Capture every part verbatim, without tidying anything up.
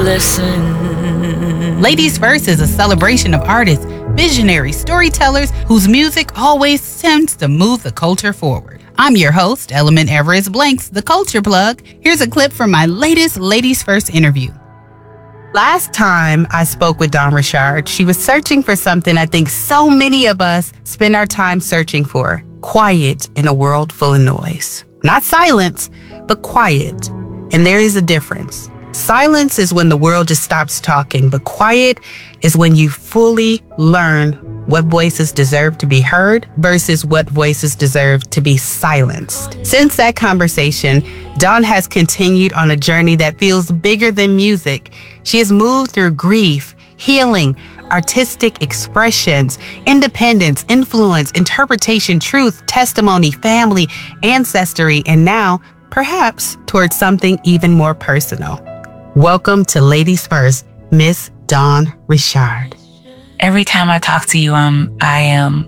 Listen. Ladies First is a celebration of artists, visionary storytellers whose music always tends to move the culture forward. I'm your host, Element Everest Blanks, the Culture Plug. Here's a clip from my latest Ladies First interview. Last time I spoke with Dawn Richard, she was searching for something I think so many of us spend our time searching for: quiet in a world full of noise. Not silence, but quiet. And there is a difference. Silence is when the world just stops talking, but quiet is when you fully learn what voices deserve to be heard versus what voices deserve to be silenced. Since that conversation, Dawn has continued on a journey that feels bigger than music. She has moved through grief, healing, artistic expressions, independence, influence, interpretation, truth, testimony, family, ancestry, and now, perhaps, towards something even more personal. Welcome to Ladies First, Miss Dawn Richard. Every time I talk to you, um, I am,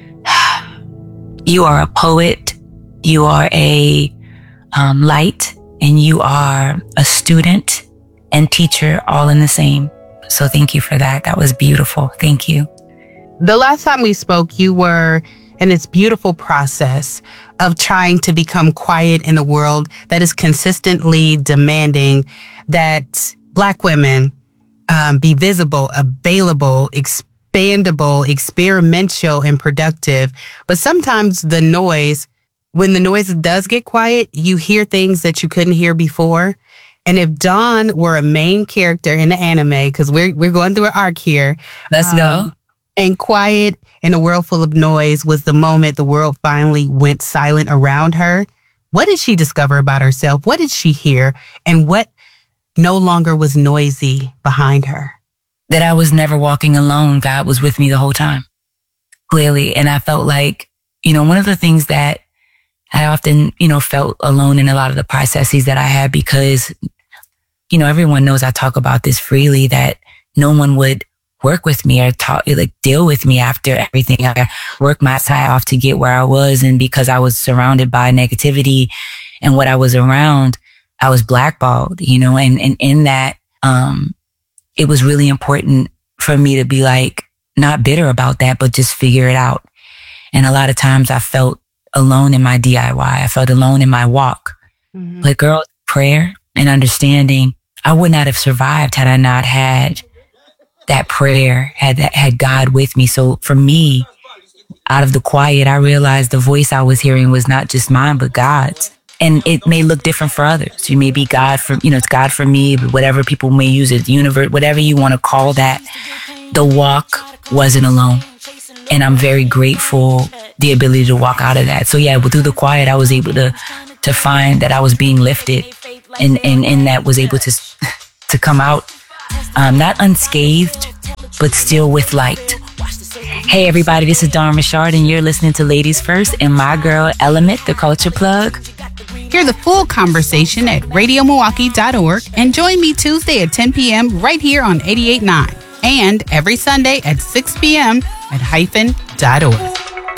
you are a poet, you are a um, light, and you are a student and teacher all in the same. So thank you for that. That was beautiful. Thank you. The last time we spoke, you were in this beautiful process of trying to become quiet in a world that is consistently demanding that Black women um, be visible, available, expandable, experimental, and productive. But sometimes the noise, when the noise does get quiet, you hear things that you couldn't hear before. And if Dawn were a main character in the anime, because we're we're going through an arc here. Let's um, go. And quiet in a world full of noise was the moment the world finally went silent around her. What did she discover about herself? What did she hear? And what no longer was noisy behind her? That I was never walking alone. God was with me the whole time, clearly. And I felt like, you know, one of the things that I often, you know, felt alone in a lot of the processes that I had, because, you know, everyone knows I talk about this freely, that no one would work with me or talk, like deal with me after everything. I worked my side off to get where I was. And because I was surrounded by negativity and what I was around, I was blackballed, you know, and, and in that, um, it was really important for me to be like, not bitter about that, but just figure it out. And a lot of times I felt alone in my D I Y. I felt alone in my walk. Mm-hmm. But girl, prayer and understanding, I would not have survived had I not had that prayer, had that, had God with me. So for me, out of the quiet, I realized the voice I was hearing was not just mine, but God's. And it may look different for others. You may be God for, you know, it's God for me, but whatever people may use it, the universe, whatever you want to call that. The walk wasn't alone. And I'm very grateful the ability to walk out of that. So yeah, through the quiet, I was able to, to find that I was being lifted and, and, and that was able to, to come out, um, not unscathed, but still with light. Hey everybody, this is Dawn Richard and you're listening to Ladies First and my girl Element, the Culture Plug. Hear the full conversation at radio milwaukee dot org and join me Tuesday at ten p.m. right here on eighty-eight point nine and every Sunday at six p.m. at hyphen dot org.